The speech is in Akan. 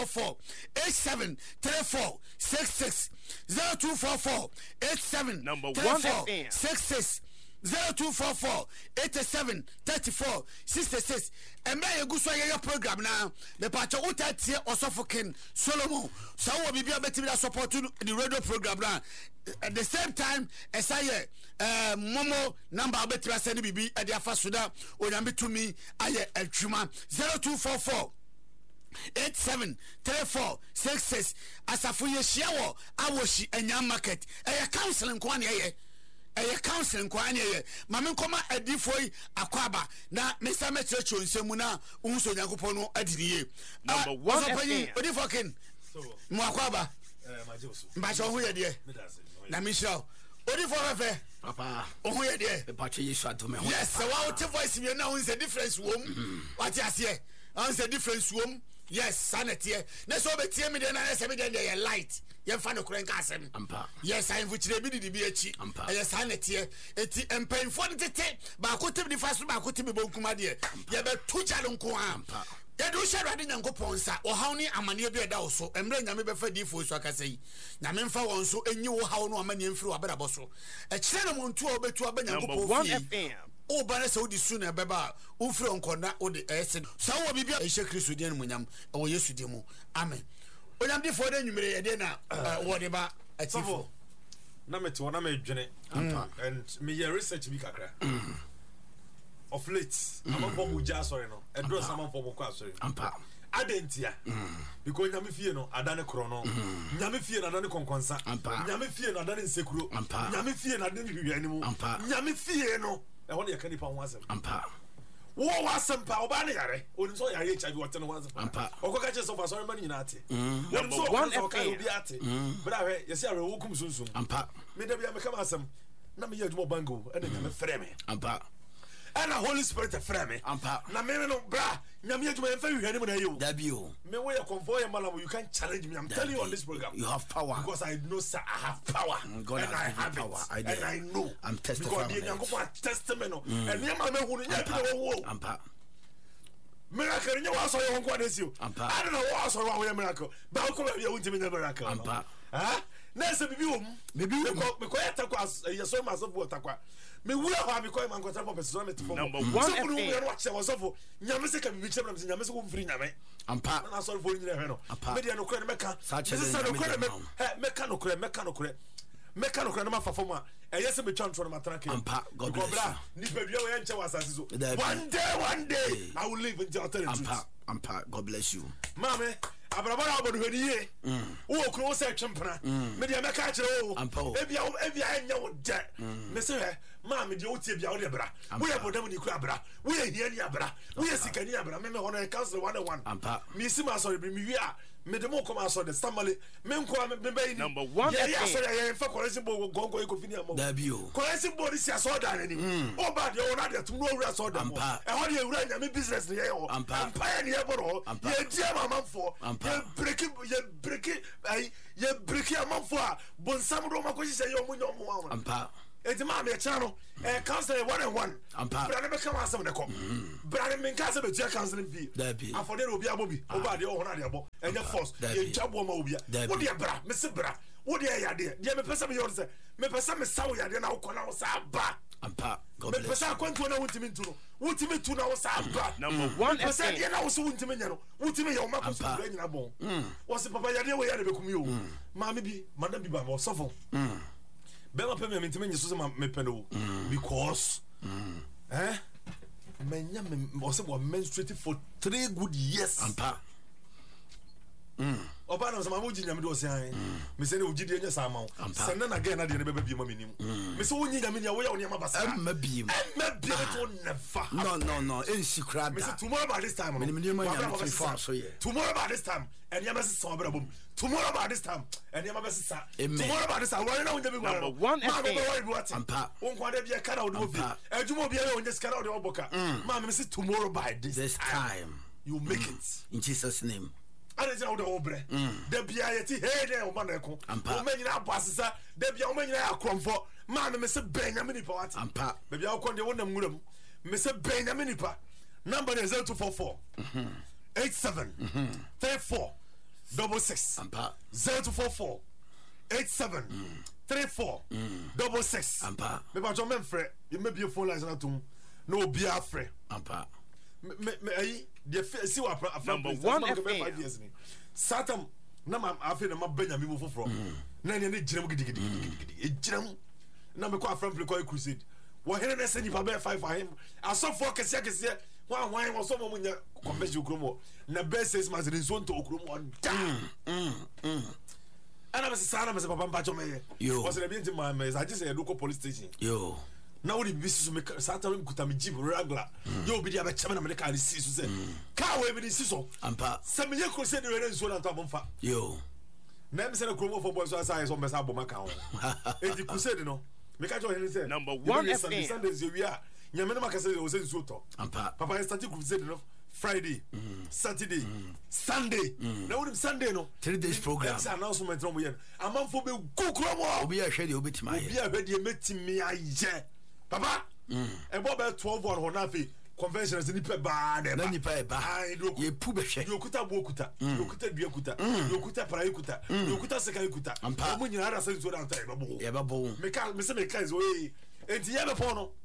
0244-8734-66 0244-8734-66 0244-8734-66 Emra yeguso ye program na me pacho utatie Osofokin Solomon so wo bibia betimi da support the radio program na at the same time esaye momo number betira send bibi e dia fasoda onyame tumi aye adwuma 0244-8734-66 asafo ye hia wo awoshi anya market counseling kwa na ye counseling kwa na ye mame nkoma adifoi akwaba na mesa mechecho nsemu na unso nyankopon no adiniye number 1 odifokin mo akwaba mbacho hu ye de na misha odifo papa ohu ye de pacho yesu adome ho yes wa what voice me na unse difference wom what you say unse difference wom yes sanity na so betie me de na se me de ye light ye fa no kren ka asem yes I invite bi di bi achi ye sanity eti empanfo ntete ba ko tim di faso ba ko tim bo nkuma de ye be tuja nko a ye do share ade nyankopon sa o haw ni amane bi eda wo so emre nyame be fa di fo so akasa yi nyame mfa won so enyi wo haw no amane mfiri wa bra bo so e kire no montu a obetu abanyankopon fi o bana se odi su na beba o firi onkona o de ese sa wo bibia e she Kristo de munyam e wo Yesu de mu amen onyam di fo de nwumere ye de na wo de ba atifo na mete wona me dwene and me ye research bi kakra of late amafo mu ja sorry no e do samafo mu kwa sorry adentia because nyame fie no adane kro no nyame fie na adane konkonsa nyame fie na adane nsekuro nyame fie na adane hwiani mu nyame fie no e ho ne yakani pa ho asem wo wasem pa oba ne yare oni so yare echa bi wote no wasem okoka che so fa sorry mani nyina ate number 1 FM obi ate bra hwe yesi are wo kum sunsun me da bia me kama asem na me yadumo bango ene nyame frɛ me and the Holy Spirit frɛ me na me no bra nyame adwuma yemfa hwehwani mu na yewo da bio me we convoy malam you can challenge me I'm telling you on this program you have power because I know sir I have power God and I have power it and I know I'm testifying because the nyankopon testimony and me ma me hunu nya bi wo miracle nya wa so ye honko adesio I don't know what so wa miracle ba ko ba ye wuntimi nya miracle na se bibi wo me ko yatakwa yeso ma so fu otakwa me wura ho because man ko trapo person me tifo number 1 so no we watch was so nyame se ka bibi chebra me nyame se wo mfiri nyame na so fo nyina hwe no me de no kure meka se se no kure meka no kure meka no kure na mafafo mu a eyese me twanto no matranke God bless you ni pedua we enche wasase so one day I will live in the eternity God bless you mame abrabara obodo hwaniye wo kuro wo se twempena me de meka kire wo ebia enya wo de me se mame de wo tie bia wo de bra wo ye bodam ni kura bra wo ye hia ni abra wo ye sikani abra me hono e council 101 me si ma sorry me wi a me de mo koma so de stamale me nko me be ni number 1 ya so ya fa koresi bo gongo e ko fini am da bio koresi bo ni si aso da ni o ba de wo na de tum no wura so da mo e ho de wura nya me business ni ye ho empire ni e boro ye dia mamamfo ye break amamfo a bonsam do makosi se yo munyo mo enti ma me chano council 101 bra ne be kama asem ne ko bra ne men kase be tia council bi afode obi abobi oba de ho na de abo enye force ye jabo ma obi wo de bra me se bra wo de ya de me pesa me yo se me pesa me sawo ya de na wo kona wo sa ba God bless. Me pesa kwantu na wuntimi ntu na wo sa ba number 1 pesa de na wo so wuntimi nya no wuntimi ya wo makoso bra nyina bon wo se papa ya de we ya de be kum yo ma me bi madam bi ba mo sofo Bema pe me ntime nyeso se me pendo because menya me was menstruating for 3 good years oba na sama moji nyame do se an me se ne ogidi enya sama se na ga na de ne beba bi ma menim me se wonyi nyame ne wo ya woni ma basa ma bi to never no en sikrada me se tomorrow by this time me ma nyame ti fa so ye tomorrow by this time and yama se so bra bom tomorrow by this time and yama be sa tomorrow by this time why na wonja bi gwa number 1 ma go worry bi wati won kwa de bi e kana wo do bi adwuma obi e wonja skara wo de oboka ma me se tomorrow by this time you make it in Jesus name ana jina wo de obre de bia yeti he de o ma na ko o ma nyina abo asesa de bia o ma nyina akromfo ma me se Benjamin nipa wati be bia wo kon de wonam nguram me se Benjamin nipa number 0244 87 34 66 Ampa. 0244 87 34 66 Ampa. Me ba jo men frɛ you may be a phone line na tum no obi afrɛ Ampa. me ayi de si wa Number 1 FM 5 years ni satam na ma afi na ma Benjamin mo foforo na ne giram gidigidi e giram na me ko afram play ko crusade wo here na send nipa be 5 for him asofo kese wan wo so mo nya convention okromo na be 6 months in so to okromo da ana be sana me se papa mpa chome Yo. was na bi nti ma me I just say local police station Yo. na wo de bisi so me satam kuta me jeep regular yo bi dia be cheme na me ka si so say car we bi si so Ampa. se me ye crusade we na so na to amfa Yo. na me se na kromo for boys so asai so me sa bo maka ho e di crusade no me ka jo hen say Number 1 FM. Sundays we are nyame na makasa o say so to Ampa. papa I started crusade no Friday Saturday Sunday na wo Sunday no 3 days program. that's announcement no mo yen amanfo be go kromo Obi a hwe de obetima bi ye. a hwe de metimi aye papa e bo be 12 on ho na fi convention as ni pe ba de Na nipa e ba. Ye pu be hwe. yokuta bo okuta yokuta dua kuta yokuta para kuta yokuta seka kuta Ampa. mo nyina ara se so da ntai ba bo Ye ba bo. me se me ka zo enti ye be pon no